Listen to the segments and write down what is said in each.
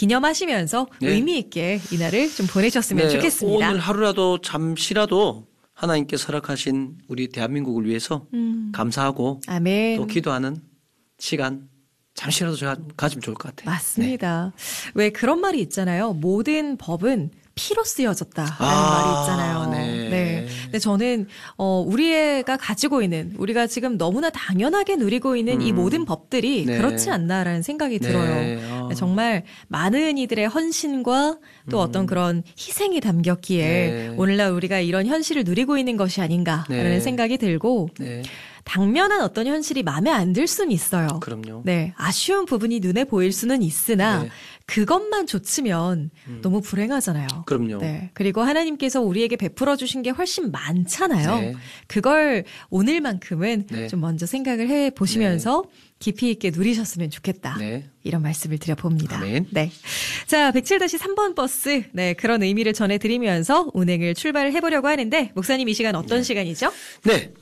기념하시면서 네. 의미 있게 이날을 좀 보내셨으면 네, 좋겠습니다. 오늘 하루라도 잠시라도 하나님께서 허락하신 우리 대한민국을 위해서 감사하고 아멘. 또 기도하는 시간 잠시라도 제가 가지면 좋을 것 같아요. 맞습니다. 왜 그런 말이 있잖아요. 모든 법은 피로 쓰여졌다라는 말이 있잖아요. 네. 근데 저는 우리가 가지고 있는 우리가 지금 너무나 당연하게 누리고 있는 이 모든 법들이 네. 그렇지 않나라는 생각이 네. 들어요. 정말 많은 이들의 헌신과 또 어떤 그런 희생이 담겼기에 네. 오늘날 우리가 이런 현실을 누리고 있는 것이 아닌가라는 네. 생각이 들고 네. 당면한 어떤 현실이 마음에 안 들 수는 있어요. 그럼요. 네, 아쉬운 부분이 눈에 보일 수는 있으나 네. 그것만 좋으면 너무 불행하잖아요. 그럼요. 네, 그리고 하나님께서 우리에게 베풀어 주신 게 훨씬 많잖아요. 네. 그걸 오늘만큼은 네. 좀 먼저 생각을 해 보시면서 깊이 있게 누리셨으면 좋겠다. 네. 이런 말씀을 드려봅니다. 아멘. 네. 자, 107-3번 버스. 네, 그런 의미를 전해드리면서 운행을 출발을 해보려고 하는데, 목사님 이 시간 어떤 시간이죠? 네.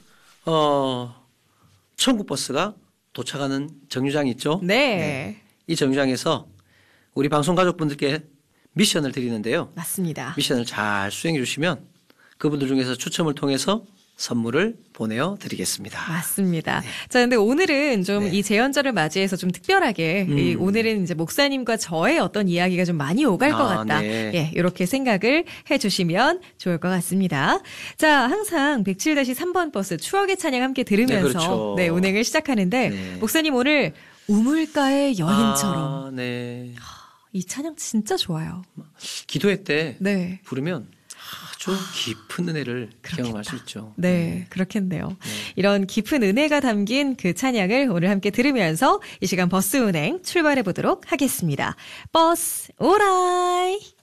천국버스가 도착하는 정류장이 있죠? 네. 이 정류장에서 우리 방송 가족분들께 미션을 드리는데요. 맞습니다. 미션을 잘 수행해 주시면 그분들 중에서 추첨을 통해서 선물을 보내어 드리겠습니다. 맞습니다. 자, 근데 오늘은 좀 이 재연절을 맞이해서 좀 특별하게 오늘은 이제 목사님과 저의 어떤 이야기가 좀 많이 오갈 것 같다. 네. 예, 이렇게 생각을 해주시면 좋을 것 같습니다. 자, 항상 107-3번 버스 추억의 찬양 함께 들으면서 네, 그렇죠. 네, 운행을 시작하는데 네. 목사님 오늘 우물가의 여인처럼 네. 이 찬양 진짜 좋아요. 기도회 때 네. 부르면 아주 깊은 은혜를 경험할 수 있죠. 네, 그렇겠네요. 이런 깊은 은혜가 담긴 그 찬양을 오늘 함께 들으면서 이 시간 버스 운행 출발해 보도록 하겠습니다. 버스 오라이!